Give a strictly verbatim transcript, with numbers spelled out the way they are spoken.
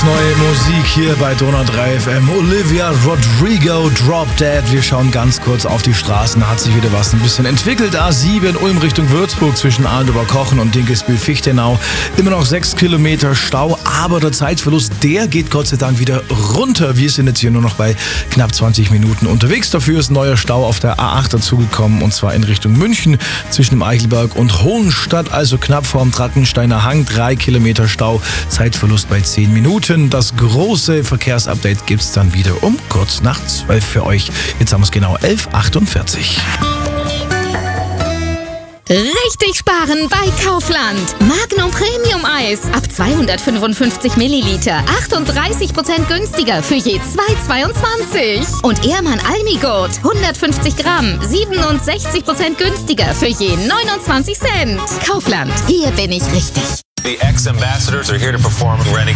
Ganz neue Musik hier bei Donau drei F M. Olivia Rodrigo, Drop Dead. Wir schauen ganz kurz auf die Straßen. Hat sich wieder was ein bisschen entwickelt. A sieben Ulm Richtung Würzburg zwischen Ahlendorfer-Kochen und Dinkelsbühl-Fichtenau. Immer noch sechs Kilometer Stau, aber der Zeitverlust, der geht Gott sei Dank wieder runter. Wir sind jetzt hier nur noch bei knapp zwanzig Minuten unterwegs. Dafür ist ein neuer Stau auf der A acht dazugekommen und zwar in Richtung München zwischen dem Eichelberg und Hohenstadt, also knapp vorm Trackensteiner Hang. Drei Kilometer Stau, Zeitverlust bei zehn Minuten. Das große Verkehrsupdate gibt's dann wieder um kurz nach zwölf für euch. Jetzt haben wir es genau elf Uhr achtundvierzig. Richtig sparen bei Kaufland. Magnum Premium Eis ab zweihundertfünfundfünfzig Milliliter. achtunddreißig Prozent günstiger für je zwei Euro zweiundzwanzig. Und Ehrmann Almigurt hundertfünfzig Gramm. siebenundsechzig Prozent günstiger für je neunundzwanzig Cent. Kaufland. Hier bin ich richtig. The X Ambassadors are here to perform Renegade.